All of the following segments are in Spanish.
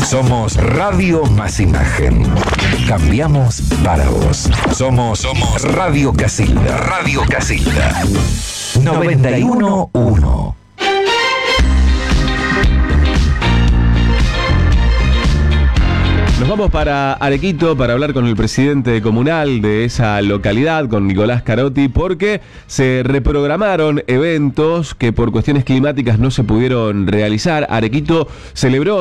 Somos Radio Más Imagen. Cambiamos para vos. Somos Radio Casilda. Radio Casilda. 91.1. Nos vamos para Arequito para hablar con el presidente comunal de esa localidad, con Nicolás Carotti, porque se reprogramaron eventos que por cuestiones climáticas no se pudieron realizar. Arequito celebró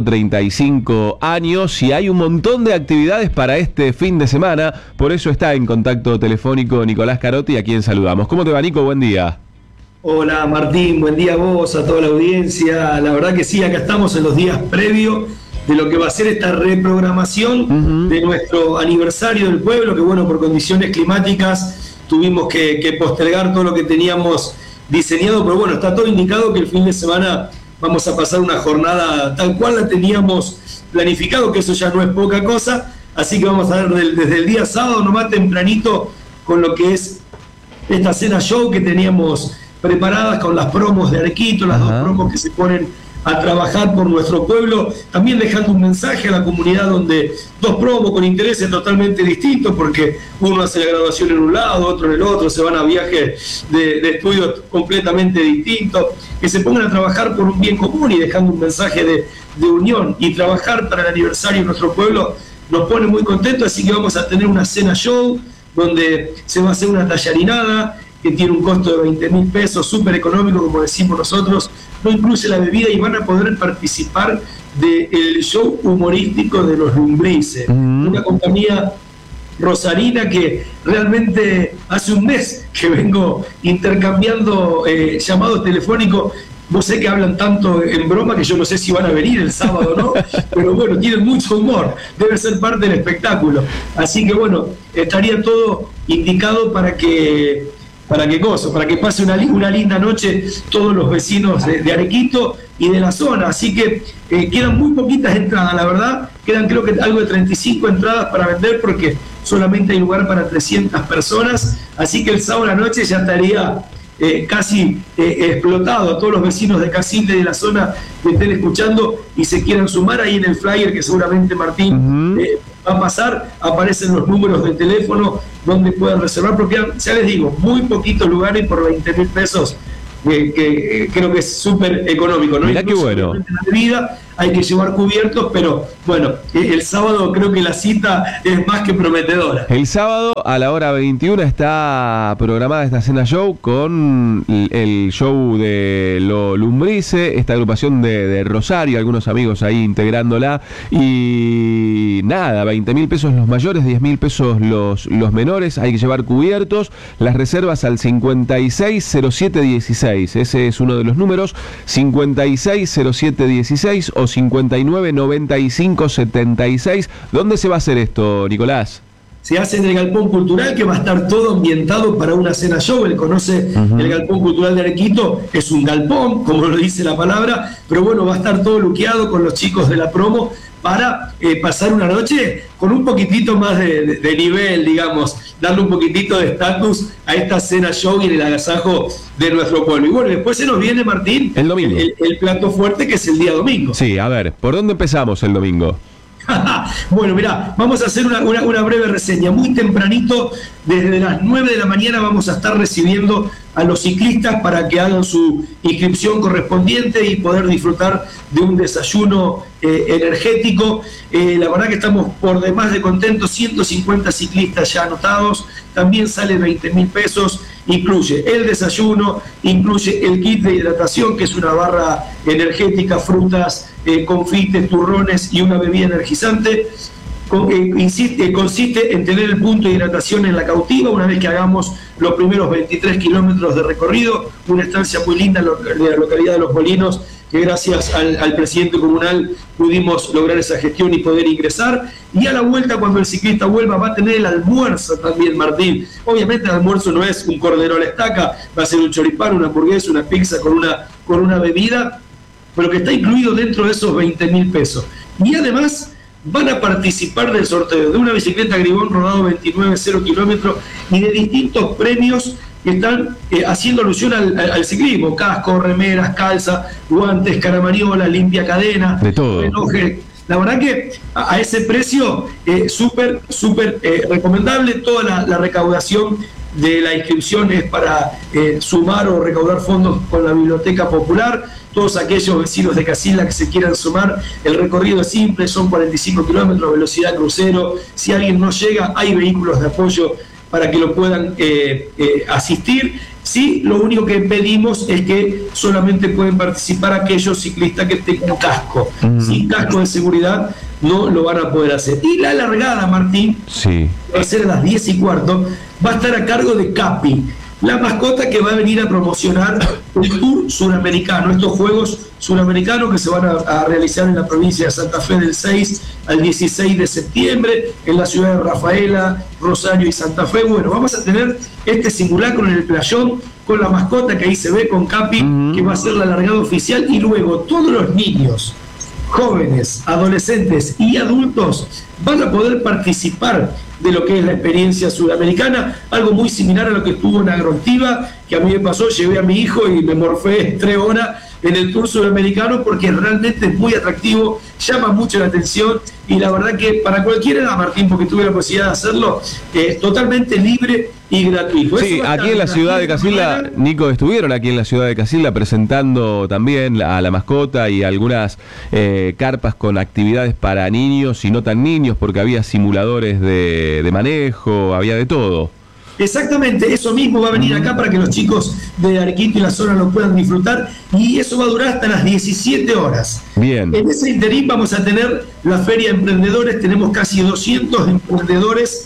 135 años y hay un montón de actividades para este fin de semana. Por eso está en contacto telefónico Nicolás Carotti, a quien saludamos. ¿Cómo te va, Nico? Buen día. Hola Martín, buen día a vos, a toda la audiencia. La verdad que sí, acá estamos en los días previos de lo que va a ser esta reprogramación de nuestro aniversario del pueblo, que bueno, por condiciones climáticas tuvimos que postergar todo lo que teníamos diseñado, pero bueno, está todo indicado que el fin de semana vamos a pasar una jornada tal cual la teníamos planificado, que eso ya no es poca cosa, así que vamos a ver desde el día sábado nomás tempranito con lo que es esta cena show que teníamos preparadas con las promos de Arequito, las dos promos que se ponen a trabajar por nuestro pueblo, también dejando un mensaje a la comunidad donde dos promos con intereses totalmente distintos, porque uno hace la graduación en un lado, otro en el otro, se van a viajes de estudios completamente distintos, que se pongan a trabajar por un bien común y dejando un mensaje de unión y trabajar para el aniversario de nuestro pueblo nos pone muy contentos, así que vamos a tener una cena show donde se va a hacer una tallarinada que tiene un costo de 20.000 pesos, súper económico, como decimos nosotros, no incluye la bebida y van a poder participar del show humorístico de los Lumbrices, una compañía rosarina que realmente hace un mes que vengo intercambiando llamados telefónicos. Vos sé que hablan tanto en broma que yo no sé si van a venir el sábado o no, pero bueno, tienen mucho humor, debe ser parte del espectáculo. Así que bueno, estaría todo indicado para que pase una linda noche todos los vecinos de Arequito y de la zona. Así que quedan muy poquitas entradas, la verdad. Quedan creo que algo de 35 entradas para vender porque solamente hay lugar para 300 personas. Así que el sábado a la noche ya estaría casi explotado. A todos los vecinos de Casilda y de la zona que estén escuchando y se quieran sumar ahí en el flyer que seguramente Martín va a pasar, aparecen los números de teléfono donde pueden reservar, porque ya les digo, muy poquitos lugares por 20.000 pesos, que creo que es súper económico, ¿no? Mirá qué bueno. La bebida, hay que llevar cubiertos, pero bueno, el sábado creo que la cita es más que prometedora. El sábado a la hora 21 está programada esta cena show con el show de Lo Lumbrice, esta agrupación de Rosario, algunos amigos ahí integrándola, y nada, 20.000 pesos los mayores, 10.000 pesos los menores, hay que llevar cubiertos, las reservas al 560716, ese es uno de los números, 560716 o 599576. ¿Dónde se va a hacer esto, Nicolás? Se hace en el Galpón Cultural, que va a estar todo ambientado para una cena show. Él conoce el Galpón Cultural de Arequito, es un galpón, como lo dice la palabra, pero bueno, va a estar todo luqueado con los chicos de la promo para pasar una noche con un poquitito más de nivel, digamos, darle un poquitito de estatus a esta cena show y el agasajo de nuestro pueblo. Y bueno, después se nos viene, Martín, el domingo, el plato fuerte, que es el día domingo. Sí, a ver, ¿por dónde empezamos el domingo? Bueno, mirá, vamos a hacer una breve reseña. Muy tempranito, desde las 9 de la mañana vamos a estar recibiendo a los ciclistas para que hagan su inscripción correspondiente y poder disfrutar de un desayuno energético. La verdad que estamos por demás de contentos, 150 ciclistas ya anotados, también sale 20.000 pesos, incluye el desayuno, incluye el kit de hidratación, que es una barra energética, frutas, confites, turrones y una bebida energizante. Consiste en tener el punto de hidratación en la cautiva una vez que hagamos los primeros 23 kilómetros de recorrido, una estancia muy linda en la localidad de Los Molinos, que gracias al presidente comunal pudimos lograr esa gestión y poder ingresar. Y a la vuelta, cuando el ciclista vuelva, va a tener el almuerzo también, Martín. Obviamente el almuerzo no es un cordero a la estaca, va a ser un choripán, una hamburguesa, una pizza con una bebida, pero que está incluido dentro de esos 20.000 pesos. Y además van a participar del sorteo de una bicicleta Gribón rodado 29,0 kilómetros y de distintos premios que están haciendo alusión al ciclismo: casco, remeras, calza, guantes, caramariola, limpia cadena, de todo. La verdad que a ese precio, súper recomendable. Toda la recaudación de la inscripción es para sumar o recaudar fondos con la Biblioteca Popular. Todos aquellos vecinos de Casilda que se quieran sumar, el recorrido es simple, son 45 kilómetros, velocidad crucero. Si alguien no llega, hay vehículos de apoyo para que lo puedan asistir. Sí, lo único que pedimos es que solamente pueden participar aquellos ciclistas que tengan casco. Sin casco de seguridad no lo van a poder hacer. Y la largada, Martín, sí, va a ser a las 10:15, va a estar a cargo de Capi, la mascota que va a venir a promocionar el Tour Suramericano, estos Juegos Suramericanos que se van a realizar en la provincia de Santa Fe del 6 al 16 de septiembre, en la ciudad de Rafaela, Rosario y Santa Fe. Bueno, vamos a tener este simulacro en el playón con la mascota que ahí se ve, con Capi, que va a ser la largada oficial, y luego todos los niños, jóvenes, adolescentes y adultos van a poder participar de lo que es la experiencia sudamericana, algo muy similar a lo que estuvo en Agroactiva, que a mí me pasó. Llevé a mi hijo y me morfé 3 horas en el Tour Sudamericano porque realmente es muy atractivo, llama mucho la atención, y la verdad que para cualquier edad, Martín, porque tuve la posibilidad de hacerlo, totalmente libre y gratuito. Sí, aquí en la ciudad de Casilda, Nico, estuvieron aquí en la ciudad de Casilda presentando también a la mascota y algunas carpas con actividades para niños y no tan niños, porque había simuladores de manejo, había de todo. Exactamente, eso mismo va a venir acá para que los chicos de Arequito y la zona lo puedan disfrutar, y eso va a durar hasta las 17 horas. Bien. En ese interín vamos a tener la Feria de Emprendedores, tenemos casi 200 emprendedores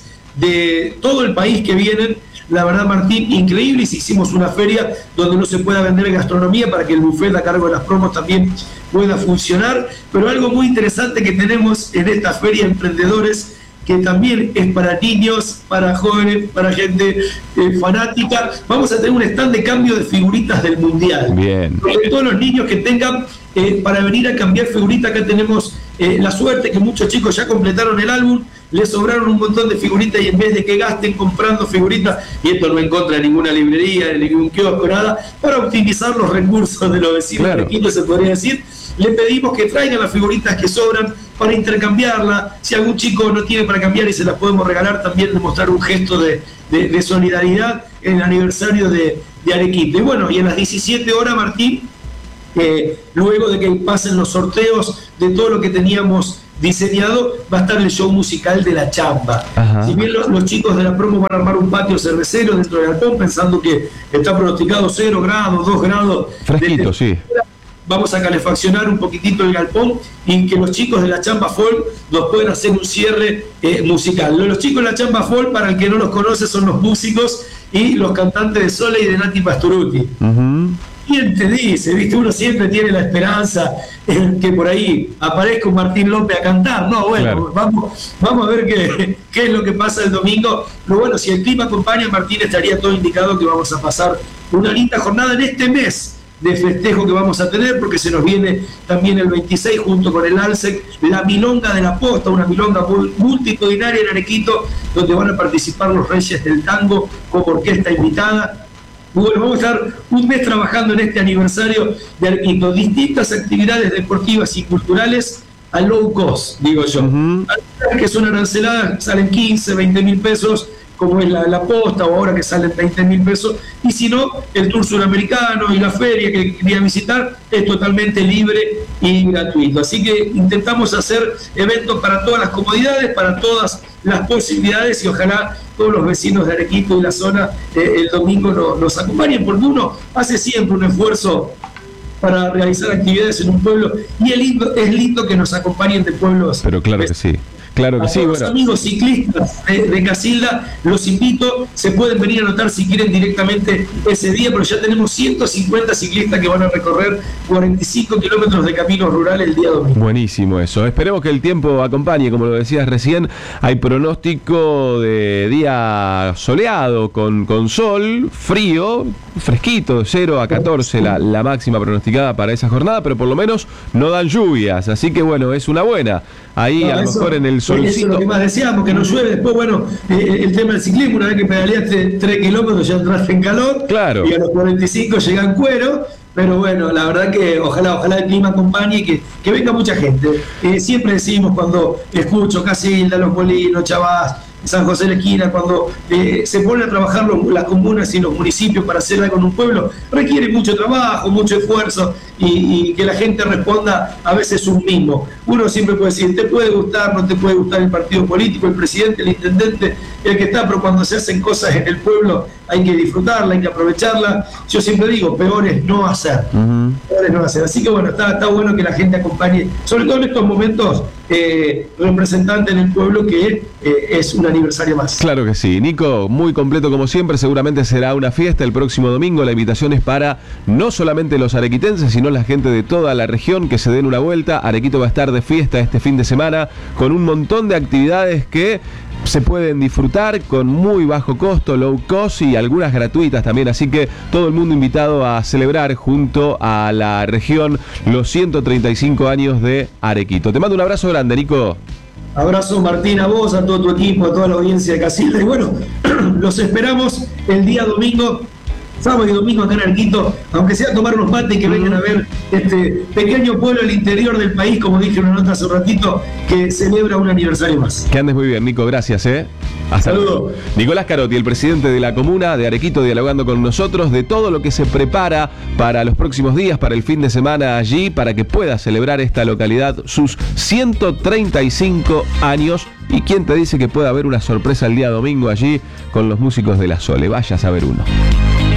de todo el país que vienen. La verdad, Martín, increíble, y si hicimos una feria donde no se pueda vender gastronomía para que el buffet a cargo de las promos también pueda funcionar. Pero algo muy interesante que tenemos en esta Feria de Emprendedores, que también es para niños, para jóvenes, para gente fanática. Vamos a tener un stand de cambio de figuritas del Mundial. Bien. Donde todos los niños que tengan para venir a cambiar figuritas, acá tenemos la suerte que muchos chicos ya completaron el álbum, les sobraron un montón de figuritas, y en vez de que gasten comprando figuritas, y esto no en contra de ninguna librería, de ningún kiosco, nada, para optimizar los recursos de los vecinos, claro, de Quito, se podría decir, le pedimos que traigan las figuritas que sobran para intercambiarla. Si algún chico no tiene para cambiar y se las podemos regalar, también demostrar un gesto de solidaridad en el aniversario de Arequito. Y bueno, y en las 17 horas, Martín, luego de que pasen los sorteos de todo lo que teníamos diseñado, va a estar el show musical de La Chamba. Ajá. Si bien los chicos de la promo van a armar un patio cervecero dentro del galpón, pensando que está pronosticado 0 grados, 2 grados. Fresquito, sí. Vamos a calefaccionar un poquitito el galpón, y que los chicos de La Chamba Folk nos pueden hacer un cierre musical. Los chicos de La Chamba Folk, para el que no los conoce, son los músicos y los cantantes de Sole y de Nati Pastoruti. ¿Quién te dice? ¿Viste? Uno siempre tiene la esperanza que por ahí aparezca un Martín López a cantar. No, bueno, claro, vamos a ver qué es lo que pasa el domingo. Pero bueno, si el clima acompaña, Martín, estaría todo indicado que vamos a pasar una linda jornada en este mes de festejo que vamos a tener, porque se nos viene también el 26, junto con el ALSEC, la Milonga de la Posta, una milonga multitudinaria en Arequito, donde van a participar los Reyes del Tango como orquesta invitada. Bueno, vamos a estar un mes trabajando en este aniversario de Arequito, distintas actividades deportivas y culturales a low cost, digo yo. Algunas que son aranceladas, salen 15, 20 mil pesos, como es la posta, o ahora que salen 20 mil pesos, y si no, el Tour Suramericano y la feria que quería visitar es totalmente libre y gratuito. Así que intentamos hacer eventos para todas las comodidades, para todas las posibilidades, y ojalá todos los vecinos de Arequito y la zona el domingo nos acompañen, porque uno hace siempre un esfuerzo para realizar actividades en un pueblo, y es lindo que nos acompañen de pueblos. Pero claro que sí. Claro que sí, los amigos ciclistas de Casilda, los invito, se pueden venir a anotar si quieren directamente ese día, pero ya tenemos 150 ciclistas que van a recorrer 45 kilómetros de caminos rurales el día domingo. Buenísimo eso. Esperemos que el tiempo acompañe, como lo decías recién. Hay pronóstico de día soleado, con sol, frío, fresquito, 0 a 14 la máxima pronosticada para esa jornada, pero por lo menos no dan lluvias, así que bueno, es una buena. Ahí a lo mejor en el solcito. Eso es lo que más deseamos, que no llueve. Después, bueno, el tema del ciclismo, una vez que pedaleaste 3 kilómetros ya entraste en calor. Claro. Y a los 45 llegan cuero. pero bueno, la verdad que ojalá el clima acompañe y que venga mucha gente. Siempre decimos cuando escucho Casilda, Los Molinos, Chavás, San José de la Esquina, cuando se ponen a trabajar las comunas y los municipios para hacer algo en un pueblo, requiere mucho trabajo, mucho esfuerzo y que la gente responda a veces un mismo. Uno siempre puede decir, te puede gustar, no te puede gustar el partido político, el presidente, el intendente, el que está, pero cuando se hacen cosas en el pueblo hay que disfrutarla, hay que aprovecharla. Yo siempre digo, peor es no hacer. Peor es no hacer. Así que bueno, está bueno que la gente acompañe, sobre todo en estos momentos, representante en el pueblo que es un aniversario más. Claro que sí. Nico, muy completo como siempre, seguramente será una fiesta el próximo domingo. La invitación es para no solamente los arequitenses, sino la gente de toda la región que se den una vuelta. Arequito va a estar de fiesta este fin de semana con un montón de actividades que se pueden disfrutar con muy bajo costo, low cost y algunas gratuitas también, así que todo el mundo invitado a celebrar junto a la región los 135 años de Arequito. Te mando un abrazo grande, Nico. Abrazo, Martín, a vos, a todo tu equipo, a toda la audiencia de Casilda. Y bueno, los esperamos el día domingo, sábado y domingo acá en Arequito, aunque sea a tomar unos mates y que vengan a ver este pequeño pueblo al interior del país, como dije en una nota hace un ratito, que celebra un aniversario más. Que andes muy bien, Nico, gracias. Hasta luego. Nicolás Carotti, el presidente de la comuna de Arequito, dialogando con nosotros de todo lo que se prepara para los próximos días, para el fin de semana allí, para que pueda celebrar esta localidad sus 135 años. ¿Y quién te dice que puede haber una sorpresa el día domingo allí con los músicos de La Sole? Vaya a saber uno.